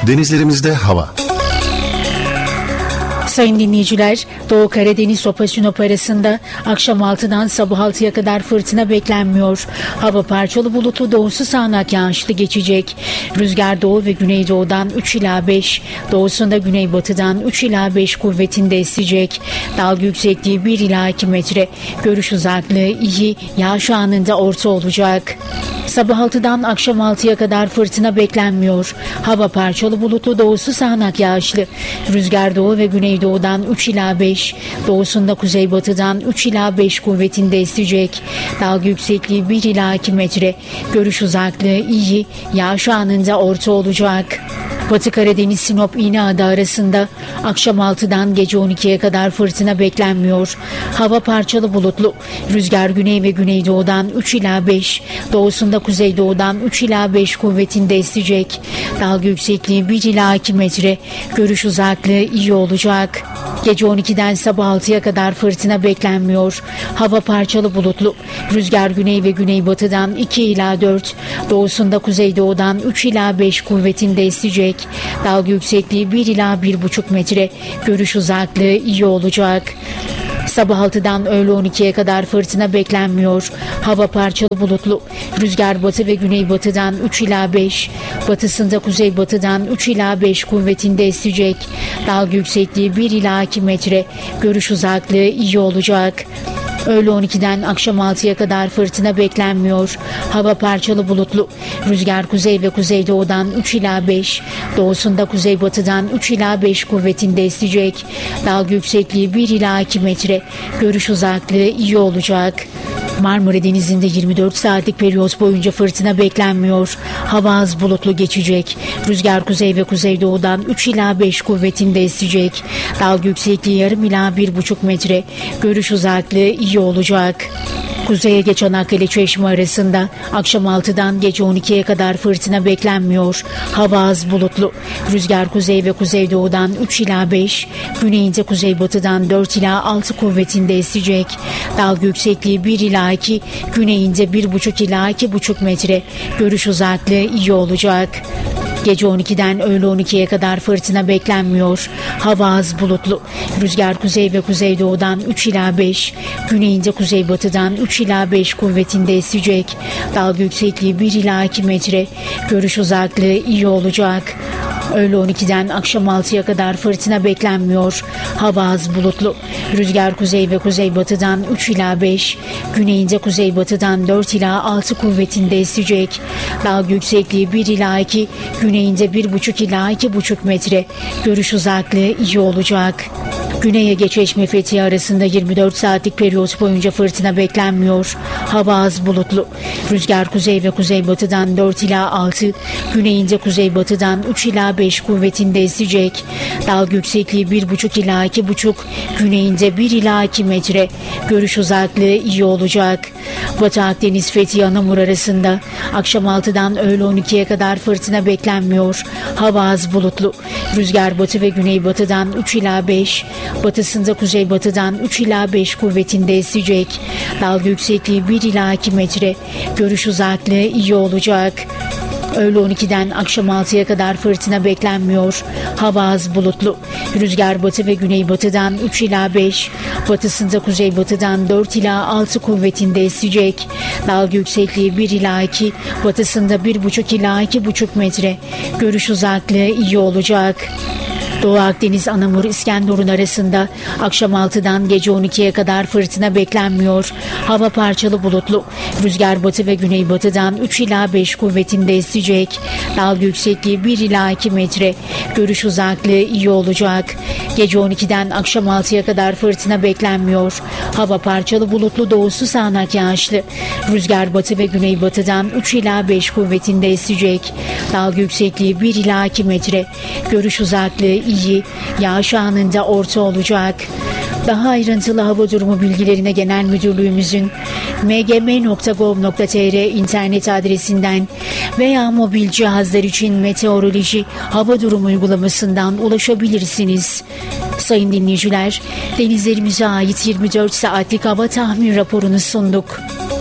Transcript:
Denizlerimizde hava. Sayın dinleyiciler, Doğu Karadeniz Sopa Sinop arasında akşam 6'dan sabah 6'ya kadar fırtına beklenmiyor. Hava parçalı bulutlu, doğusu sağanak yağışlı geçecek. Rüzgar doğu ve güneydoğudan 3 ila 5, doğusunda güneybatıdan 3 ila 5 kuvvetinde esecek. Dalga yüksekliği 1 ila 2 metre. Görüş uzaklığı iyi, yağış anında orta olacak. Sabah 6'dan akşam 6'ya kadar fırtına beklenmiyor. Hava parçalı bulutlu, doğusu sağanak yağışlı. Rüzgar doğu ve güneydoğudan 3 ila 5, doğusunda kuzeybatıdan 3 ila 5 kuvvetinde esecek. Dalga yüksekliği 1 ila 2 metre. Görüş uzaklığı iyi, yağış anında orta olacak. Batı Karadeniz Sinop İğneada arasında akşam 6'dan gece 12'ye kadar fırtına beklenmiyor. Hava parçalı bulutlu. Rüzgar güney ve güneydoğudan 3 ila 5, doğusunda kuzeydoğudan 3 ila 5 kuvvetinde esecek. Dalga yüksekliği 1 ila 2 metre. Görüş uzaklığı iyi olacak. Gece 12'den sabah 6'ya kadar fırtına beklenmiyor. Hava parçalı bulutlu. Rüzgar güney ve güneybatıdan 2 ila 4, doğusunda kuzeydoğudan 3 ila 5 kuvvetinde esecek. Dalga yüksekliği 1 ila 1,5 metre. Görüş uzaklığı iyi olacak. Sabah 6'dan öğle 12'ye kadar fırtına beklenmiyor. Hava parçalı bulutlu. Rüzgar batı ve güneybatıdan 3 ila 5, batısında kuzeybatıdan 3 ila 5 kuvvetinde esecek. Dalga yüksekliği 1 ila 2 metre. Görüş uzaklığı iyi olacak. Öğle 12'den akşam 6'ya kadar fırtına beklenmiyor. Hava parçalı bulutlu. Rüzgar kuzey ve kuzeydoğudan 3 ila 5, doğusunda kuzeybatıdan 3 ila 5 kuvvetinde esecek. Dalga yüksekliği 1 ila 2 metre. Görüş uzaklığı iyi olacak. Marmara Denizi'nde 24 saatlik periyot boyunca fırtına beklenmiyor. Hava az bulutlu geçecek. Rüzgar kuzey ve kuzeydoğudan 3 ila 5 kuvvetinde esecek. Dalga yüksekliği yarım ila 1,5 metre. Görüş uzaklığı iyi olacak. Kuzeye geçen Çanakkale Çeşme arasında akşam 6'dan gece 12'ye kadar fırtına beklenmiyor. Hava az bulutlu. Rüzgar kuzey ve kuzeydoğudan 3 ila 5, güneyinde kuzeybatıdan 4 ila 6 kuvvetinde esecek. Dalga yüksekliği 1 ila 2, güneyinde 1,5 ila 2,5 metre. Görüş uzaklığı iyi olacak. Gece 12'den öğle 12'ye kadar fırtına beklenmiyor. Hava az bulutlu. Rüzgar kuzey ve kuzeydoğudan 3 ila 5, güneyinde kuzeybatıdan 3 ila 5 kuvvetinde esecek. Dalga yüksekliği 1 ila 2 metre. Görüş uzaklığı iyi olacak. Öğle 12'den akşam 6'ya kadar fırtına beklenmiyor. Hava az bulutlu. Rüzgar kuzey ve kuzeybatıdan 3 ila 5, güneyinde kuzeybatıdan 4 ila 6 kuvvetinde esecek. Dalga yüksekliği 1 ila 2, güneyinde 1,5 ila 2,5 metre. Görüş uzaklığı iyi olacak. Güney'e Çeşme Fethiye arasında 24 saatlik periyot boyunca fırtına beklenmiyor. Hava az bulutlu. Rüzgar kuzey ve kuzeybatıdan 4 ila 6, güneyinde kuzeybatıdan 3 ila 5 kuvvetinde esecek. Dalga yüksekliği 1,5 ila 2,5, güneyinde 1 ila 2 metre. Görüş uzaklığı iyi olacak. Batı Akdeniz Fethiye Anamur arasında akşam 6'dan öğle 12'ye kadar fırtına beklenmiyor. Hava az bulutlu. Rüzgar batı ve güneybatıdan 3 ila 5, batısında kuzeybatıdan 3 ila 5 kuvvetinde esecek. Dalga yüksekliği 1 ila 2 metre. Görüş uzaklığı iyi olacak. Öğle 12'den akşam 6'ya kadar fırtına beklenmiyor. Hava az bulutlu. Rüzgar batı ve güneybatıdan 3 ila 5, batısında kuzeybatıdan 4 ila 6 kuvvetinde esecek. Dalga yüksekliği 1 ila 2, batısında 1,5 ila 2,5 metre. Görüş uzaklığı iyi olacak. Doğu Akdeniz Anamur İskenderun arasında akşam 6'dan gece 12'ye kadar fırtına beklenmiyor. Hava parçalı bulutlu. Rüzgar batı ve güneybatıdan 3 ila 5 kuvvetinde esecek. Dalga yüksekliği 1 ila 2 metre. Görüş uzaklığı iyi olacak. Gece 12'den akşam 6'ya kadar fırtına beklenmiyor. Hava parçalı bulutlu, doğusu sağanak yağışlı. Rüzgar batı ve güneybatıdan 3 ila 5 kuvvetinde esecek. Dalga yüksekliği 1 ila 2 metre. Görüş uzaklığı iyi, yağış anında orta olacak. Daha ayrıntılı hava durumu bilgilerine Genel Müdürlüğümüzün mgm.gov.tr internet adresinden veya mobil cihazlar için meteoroloji hava durumu uygulamasından ulaşabilirsiniz. Sayın dinleyiciler, denizlerimize ait 24 saatlik hava tahmin raporunu sunduk.